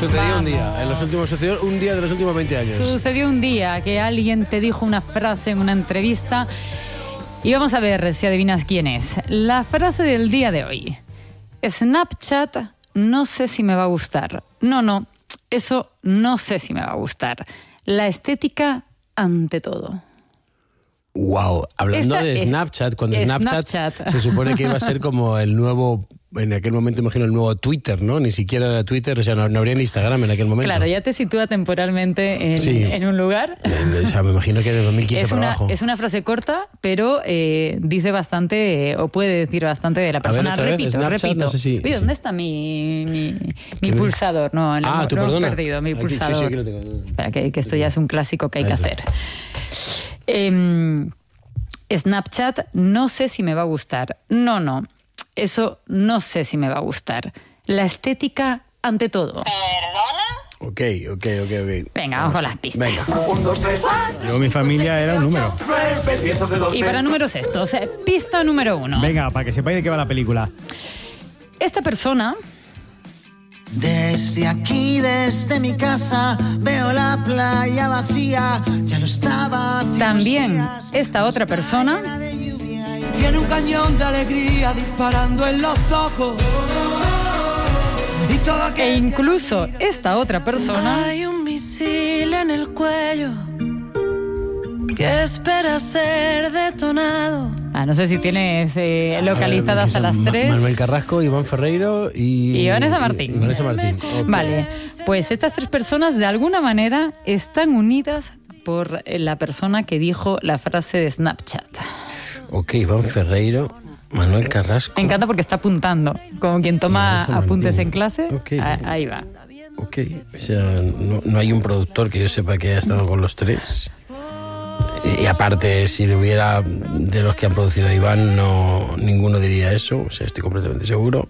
Sucedió un día, sucedió un día de los últimos 20 años. Sucedió un día que alguien te dijo una frase en una entrevista y vamos a ver si adivinas quién es. La frase del día de hoy. Snapchat, no sé si me va a gustar. No, eso no sé si me va a gustar. La estética ante todo. Wow, hablando de Snapchat, cuando Snapchat se supone que iba a ser como el nuevo, en aquel momento imagino el nuevo Twitter, ¿no? Ni siquiera era Twitter, o sea, no habría ni Instagram en aquel momento. Claro, ya te sitúa temporalmente en un lugar. O sea, me imagino que de 2015 para abajo. Es una frase corta, pero dice bastante, o puede decir bastante de la persona. Repito. No sé si, Oye, ¿dónde está mi pulsador? No, lo hemos perdido, mi pulsador. Sí, aquí lo tengo. Espera, que esto ya es un clásico que hay que hacer. Snapchat, no sé si me va a gustar. No, eso no sé si me va a gustar. La estética ante todo. ¿Perdona? Ok. Venga, vamos con las pistas. Venga. 1, 2, 3, 4. Luego mi familia era un número. Y para números estos, pista número 1. Venga, para que sepáis de qué va la película. Esta persona... Desde aquí, desde mi casa, veo la playa vacía, ya lo estaba hace También días, esta otra persona tiene un cañón de alegría disparando en los ojos. Y todo e incluso esta otra persona hay un misil en el cuello que espera ser detonado. no sé si tienes localizadas a las 3. Manuel Carrasco, Iván Ferreiro y Vanessa Martín. Okay. Vale, pues estas 3 personas de alguna manera están unidas por la persona que dijo la frase de Snapchat. Ok, Iván Ferreiro, Manuel Carrasco. Me encanta porque está apuntando, como quien toma apuntes en clase. Okay. Ahí va. Ok, o sea, no hay un productor que yo sepa que haya estado con los 3. Y aparte, si le hubiera de los que han producido a Iván, ninguno diría eso, o sea, estoy completamente seguro.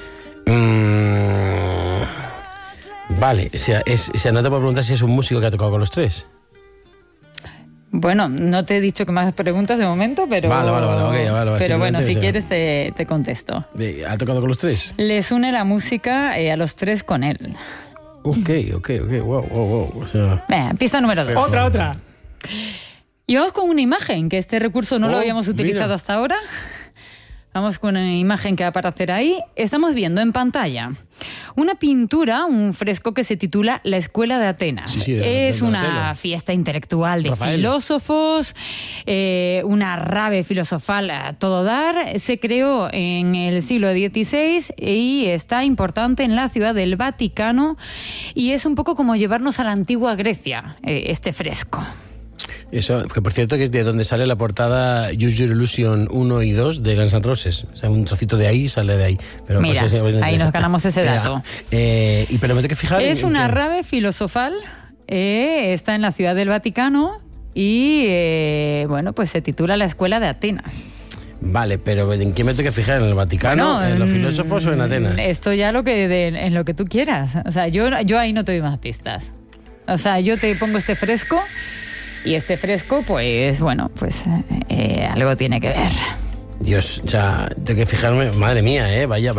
Vale, o sea, no te puedo preguntar si es un músico que ha tocado con los 3. Bueno, no te he dicho que más preguntas de momento, pero... Vale, okay, pero bueno, si quieres te contesto. ¿Ha tocado con los 3? Les une la música a los 3 con él. Ok, wow, o sea... Venga, pista número 2. Otra. Y vamos con una imagen, que este recurso no lo habíamos utilizado hasta ahora. Vamos con una imagen que va a aparecer ahí. Estamos viendo en pantalla una pintura, un fresco que se titula La Escuela de Atenas. Sí, es una fiesta intelectual de filósofos, una rave filosofal a todo dar. Se creó en el siglo XVI y está importante en la ciudad del Vaticano. Y es un poco como llevarnos a la antigua Grecia, este fresco. Eso, que por cierto que es de donde sale la portada Use Your Illusion 1 y 2 de Guns N' Roses. O sea, un trocito de ahí sale de ahí. Pero mira, ahí nos ganamos ese dato. Pero me tengo que fijar... Es una rave filosofal, está en la ciudad del Vaticano y, pues se titula La Escuela de Atenas. Vale, pero ¿en qué me tengo que fijar? ¿En el Vaticano, en los filósofos o en Atenas? Esto ya en lo que tú quieras. O sea, yo ahí no te doy más pistas. O sea, yo te pongo este fresco... Y este fresco, pues algo tiene que ver. Dios, ya tengo que fijarme, madre mía, vaya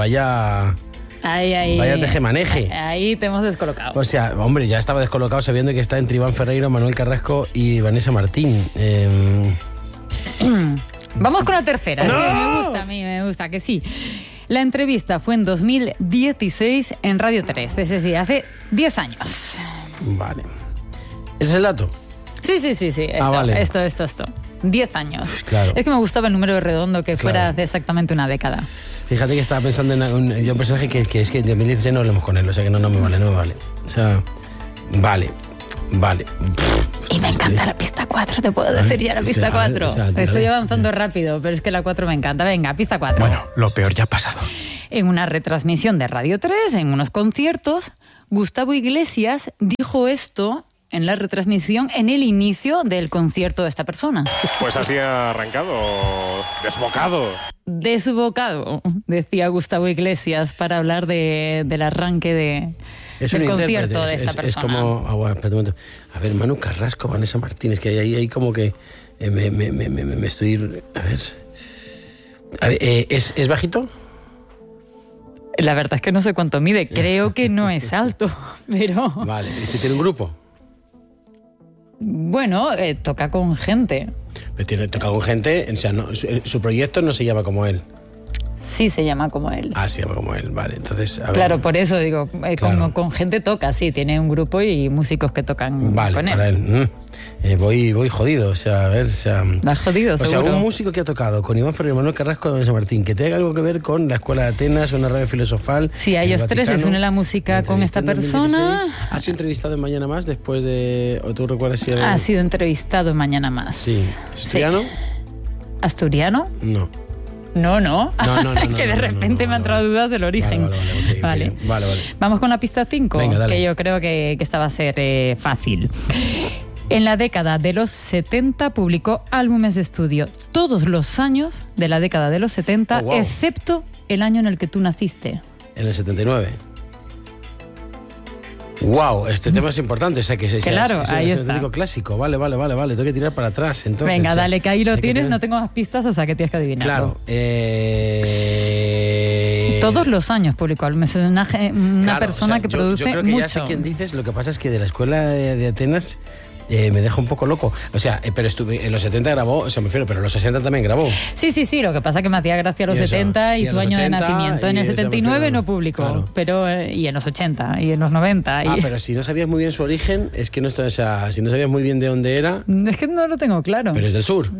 tejemaneje. Ahí te hemos descolocado. O sea, hombre, ya estaba descolocado sabiendo que está entre Iván Ferreiro, Manuel Carrasco y Vanessa Martín. Vamos con la tercera, ¡no! Que me gusta, que sí. La entrevista fue en 2016 en Radio 3, es decir, hace 10 años. Vale. ¿Ese es el dato? Sí. Vale. Esto. 10 años. Claro. Es que me gustaba el número redondo, que fuera hace exactamente una década. Fíjate que estaba pensando en un personaje que es que en 2016 no hablemos con él, o sea que no me vale. O sea, vale. Y me encanta la pista 4, te puedo decir ya la pista 4. O sea, estoy avanzando rápido, pero es que la 4 me encanta. Venga, pista 4. Bueno, lo peor ya ha pasado. En una retransmisión de Radio 3, en unos conciertos, Gustavo Iglesias dijo esto en la retransmisión en el inicio del concierto de esta persona. Pues así ha arrancado, Desbocado, decía Gustavo Iglesias para hablar del arranque del concierto de esta persona. Es como... espérate un momento. A ver, Manu Carrasco, Vanessa Martínez, que hay como que... me estoy... A ver, ¿es bajito? La verdad es que no sé cuánto mide. Creo que no es alto, pero... Vale, ¿y si tiene un grupo? Bueno, toca con gente. Pero toca con gente, o sea, su proyecto no se llama como él. Sí se llama como él. Ah, se llama como él, vale. Entonces, a ver. Claro, por eso digo, Claro. con gente toca, sí, tiene un grupo y músicos que tocan Vale, con él. para él. Voy jodido, o sea, a ver, o sea... ¿Vas jodido, O sea, seguro? un músico que ha tocado con Iván Ferrer y Manuel Carrasco de San Martín, que tenga algo que ver con la Escuela de Atenas, una radio filosofal... Sí, a el ellos tres les Vaticano, une la música con esta entrevista en persona. 2016. ¿Has sido entrevistado en Mañana Más después de... o tú recuerdas si era... Ha sido entrevistado en Mañana Más. Sí. ¿Asturiano? Sí. ¿Asturiano? No. No. No, que de repente me han entrado dudas del origen. Vale. Vamos con la pista 5, Venga, dale. que yo creo que esta va a ser fácil. En la década de los 70 publicó álbumes de estudio todos los años de la década de los 70, Oh, wow. excepto el año en el que tú naciste. En el 79. Wow, este tema es importante, o sea que Claro, ahí es un está. auténtico clásico. Vale, tengo que tirar para atrás. Entonces, Venga, o sea, dale, que ahí lo hay que tienes, tener- no tengo más pistas, o sea que tienes que adivinarlo. Claro. Todos los años publicó álbumes, es una Claro, persona o sea, que produce yo creo que mucho. ya sé quién dices, lo que pasa es que de la escuela de Atenas me deja un poco loco. O sea, pero estuve en los 70 grabó, o sea, me refiero, pero en los 60 también grabó. Sí, lo que pasa es que me hacía gracia a los Y eso, 70 y y a tu los año 80, de nacimiento. En y el eso me 79 refiero, no publicó, claro. pero y en los 80 y en los 90. Ah, pero si no sabías muy bien su origen, es que no está, o sea, si no sabías muy bien de dónde era, Es que no lo tengo claro. pero es del sur.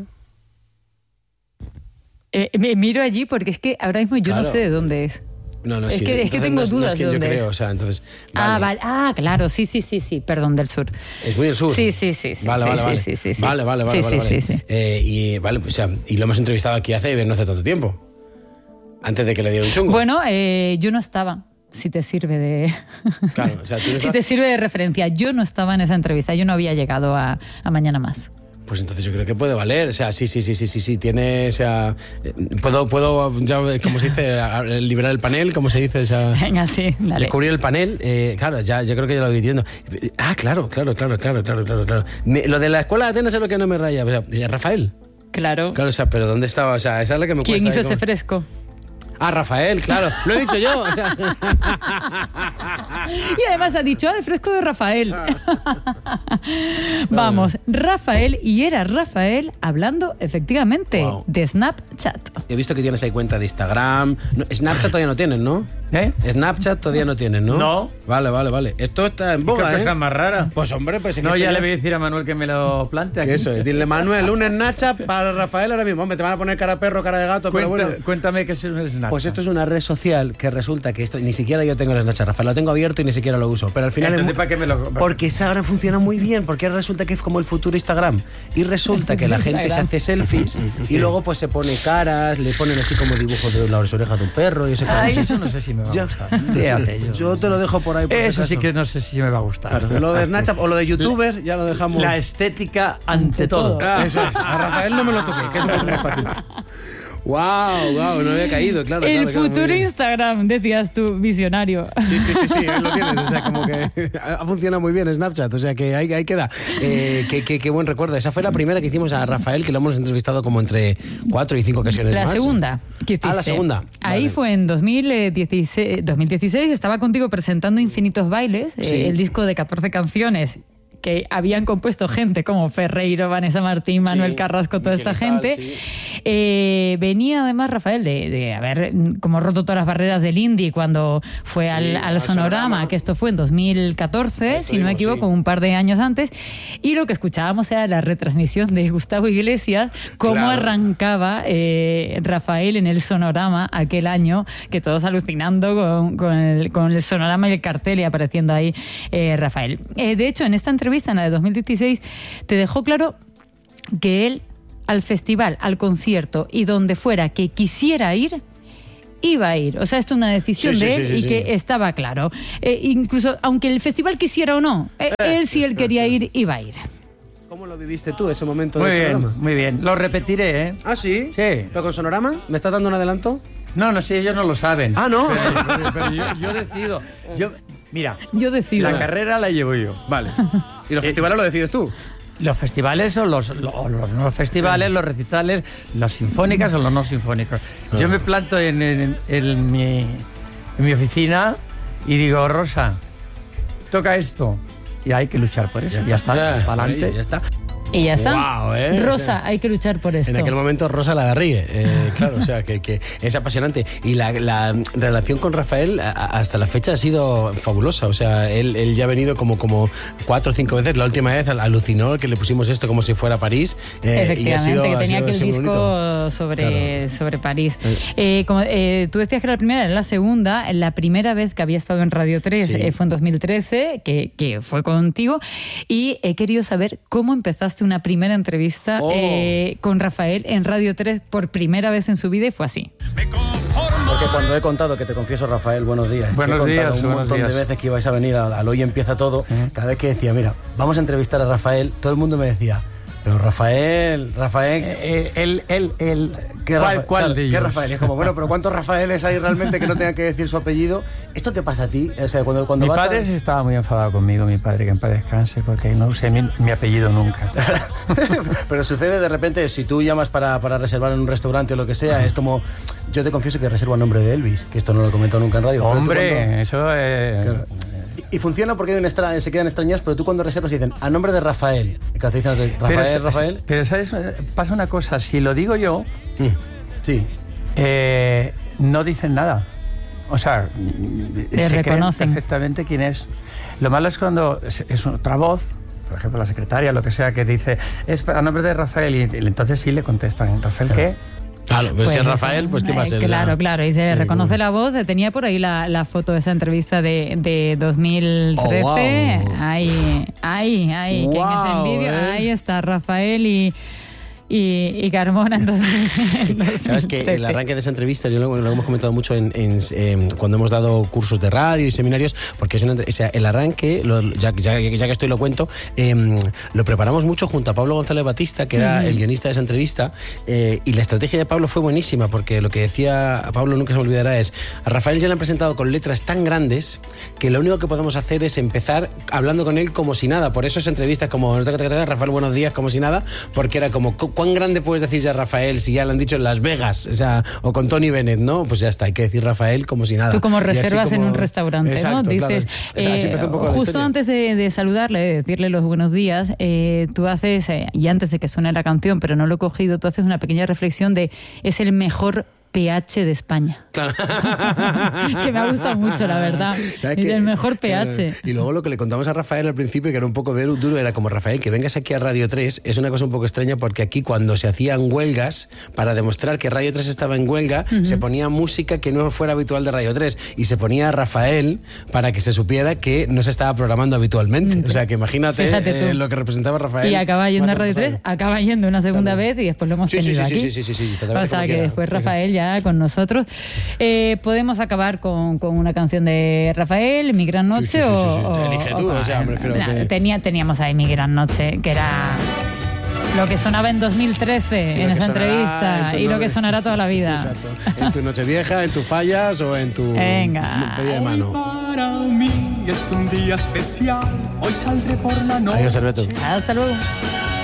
Me miro allí porque es que ahora mismo yo no Claro. sé de dónde es. No, Es sí. que Entonces tengo no es dudas quien de yo dónde creo, es. o sea, entonces. Ah, vale. Ah, claro, sí, perdón, del sur. Es muy del sur. Sí. Vale. Sí. Vale. Sí. Y vale, o sea, y lo hemos entrevistado aquí no hace tanto tiempo. Antes de que le diera un chungo. Bueno, yo no estaba. Si te sirve de. Claro, o sea, tú no si estabas- te sirve de referencia. Yo no estaba en esa entrevista. Yo no había llegado a Mañana Más. Pues entonces yo creo que puede valer. O sea, sí. Tiene, o sea, puedo ya, como se dice, liberar el panel, como se dice, o sea, Venga, sí, dale. descubrir el panel. Claro, yo creo que ya lo voy diciendo. Ah, claro. Lo de la escuela de Atenas es lo que no me raya. O sea, Rafael. Claro. Claro, o sea, pero ¿dónde estaba? O sea, esa es la que me ¿Quién cuesta. hizo ahí ese fresco? Ah, Rafael, claro. Lo he dicho yo. O sea. Y además ha dicho, el fresco de Rafael. Vamos, Rafael, y era Rafael hablando efectivamente Wow. de Snapchat. He visto que tienes ahí cuenta de Instagram. No, Snapchat todavía no tienes, ¿no? ¿Eh? Snapchat todavía no tienes, ¿no? No. Vale. Esto está en boga, ¿Qué cosa ¿eh? más rara? Pues hombre, pues es que No, esto ya le voy a decir a Manuel que me lo plante aquí. Que eso es. Dile, Manuel, un Snapchat para Rafael ahora mismo. Hombre, te van a poner cara de perro, cara de gato, pero bueno. Cuéntame qué es un Snapchat. Pues esto es una red social que resulta que esto ni siquiera yo tengo el Snapchat, Rafael, lo tengo abierto y ni siquiera lo uso, pero al final Entonces, ¿para qué me lo...? porque Instagram funciona muy bien, porque resulta que es como el futuro Instagram y resulta que la gente se hace selfies y luego pues se pone caras, le ponen así como dibujos de las orejas de un perro y ese Ay, eso no sé si me va a Ya. gustar. Fíjate, Yo te lo dejo por ahí por si Eso sí acaso. que no sé si me va a gustar. Claro, lo de Snapchat o lo de youtuber ya lo dejamos. La estética ante todo. Eso es. A Rafael no me lo toqué, que eso es muy fácil. Wow, no había caído, claro. El claro, muy futuro bien. Instagram, decías tú, visionario. Sí, ahí lo tienes. O sea, como que ha funcionado muy bien Snapchat. O sea, que ahí queda. Qué buen recuerdo. Esa fue la primera que hicimos a Rafael, que lo hemos entrevistado como entre 4 y 5 ocasiones La más. segunda que hiciste. Ah, la segunda. Ahí Vale. fue en 2016. Estaba contigo presentando Infinitos Bailes, Sí. el disco de 14 canciones que habían compuesto gente como Ferreiro, Vanessa Martín, Manuel Sí, Carrasco, toda esta Miguel Izal, gente. sí. Venía además Rafael de haber como roto todas las barreras del indie cuando fue Sí, al Sonorama, que esto fue en 2014, Ahí si no me estuvimos, equivoco, sí. un par de años antes, y lo que escuchábamos era la retransmisión de Gustavo Iglesias, cómo Claro. arrancaba Rafael en el Sonorama aquel año, que todos alucinando con el Sonorama y el cartel y apareciendo ahí Rafael. De hecho, en esta entrevista, en la de 2016, te dejó claro que él al festival, al concierto y donde fuera que quisiera ir, iba a ir. O sea, esto es una decisión Sí, de sí, él sí, y sí. que estaba claro. Incluso, aunque el festival quisiera o no, él si él quería ir, iba a ir. ¿Cómo lo viviste tú ese momento Muy de bien, Sonorama? muy bien. Lo repetiré, ¿eh? ¿Ah, sí? Sí. ¿Pero con Sonorama? ¿Me estás dando un adelanto? No sé, ellos no lo saben. Ah, ¿no? Pero yo decido. Mira, Yo decido. la carrera la llevo yo. Vale. ¿Y los festivales lo decides tú? Los festivales son los no festivales, los recitales, las sinfónicas o los no sinfónicos. Yo me planto en mi en mi oficina y digo, Rosa, toca esto. Y hay que luchar por eso. Ya está, para adelante. Ya está. Y ya está. Wow, Rosa, hay que luchar por esto. En aquel momento Rosa Lagarrigue, claro, o sea, que es apasionante. Y la relación con Rafael hasta la fecha ha sido fabulosa, o sea, él ya ha venido como 4 o 5 veces. La última vez alucinó que le pusimos esto como si fuera París. Efectivamente, y ha sido, que tenía aquel disco bonito. sobre París. Como tú decías que era la primera, era la segunda. La primera vez que había estado en Radio 3 fue en 2013, que fue contigo. Y he querido saber cómo empezaste una primera entrevista con Rafael en Radio 3 por primera vez en su vida, y fue así. Porque cuando he contado, que te confieso, Rafael, buenos días, Buenos que he contado días, un montón de veces que ibais a venir al Hoy Empieza Todo, cada vez que decía, mira, vamos a entrevistar a Rafael, todo el mundo me decía, pero Rafael... ¿Cuál de ellos? ¿Qué Rafael? Y es como, bueno, pero ¿cuántos Rafaeles hay realmente que no tengan que decir su apellido? ¿Esto te pasa a ti? O sea, cuando Mi vas padre sí estaba muy enfadado conmigo, mi padre, que en paz descanse, porque no usé mi apellido nunca. Pero sucede de repente, si tú llamas para reservar en un restaurante o lo que sea, es como, yo te confieso que reservo a nombre de Elvis, que esto no lo he comentado nunca en radio. Hombre, eso es... Claro. Y funciona porque se quedan extrañados, pero tú cuando reservas dicen a nombre de Rafael. Y cuando te dicen Rafael. Pero ¿sabes? Pasa una cosa, si lo digo yo, sí. No dicen nada. O sea, se reconocen creen perfectamente quién es. Lo malo es cuando es otra voz, por ejemplo la secretaria, lo que sea, que dice, es a nombre de Rafael, y entonces sí le contestan, ¿Rafael qué? Claro, pues si es Rafael, pues ¿qué va a ser? Claro, y se reconoce la voz. Tenía por ahí la foto de esa entrevista de 2013. Oh, wow. Ahí, Wow, ¿quién es el vídeo? Ahí está Rafael y Carmona en 2013. Sabes que el arranque de esa entrevista, yo lo hemos comentado mucho cuando hemos dado cursos de radio y seminarios, porque es el arranque, ya que estoy lo cuento, lo preparamos mucho junto a Pablo González Batista, que era el guionista de esa entrevista, y la estrategia de Pablo fue buenísima, porque lo que decía a Pablo, nunca se me olvidará, es a Rafael ya le han presentado con letras tan grandes que lo único que podemos hacer es empezar hablando con él como si nada. Por eso esa entrevista es como Rafael, buenos días, como si nada, porque era como, ¿cuán grande puedes decir ya Rafael si ya lo han dicho en Las Vegas? O sea, o con Tony Bennett, ¿no? Pues ya está, hay que decir Rafael como si nada. Tú como reservas en un restaurante, exacto, ¿no? Dices, claro. Justo antes de saludarle, de decirle los buenos días, tú haces, y antes de que suene la canción, pero no lo he cogido, tú haces una pequeña reflexión de, es el mejor pH de España. Claro. Que me ha gustado mucho, la verdad. Es el mejor pH. Y luego lo que le contamos a Rafael al principio, que era un poco duro, era como, Rafael, que vengas aquí a Radio 3 es una cosa un poco extraña, porque aquí cuando se hacían huelgas, para demostrar que Radio 3 estaba en huelga, se ponía música que no fuera habitual de Radio 3, y se ponía a Rafael para que se supiera que no se estaba programando habitualmente. O sea, que imagínate lo que representaba Rafael. Y acaba yendo a Radio 3, acaba yendo una segunda vez, y después lo hemos tenido aquí. Sí. O sea, que después Rafael ya con nosotros. Podemos acabar con una canción de Rafael, Mi Gran Noche, elige tú, o sea, prefiero que... Teníamos ahí Mi Gran Noche, que era lo que sonaba en 2013 en esa entrevista, y lo que sonará toda la vida. Exacto. En tu Nochevieja, en tus fallas o en tu pedida de mano. Para mí es un día especial, hoy saldré por la noche. Adiós, Alberto. Hasta luego.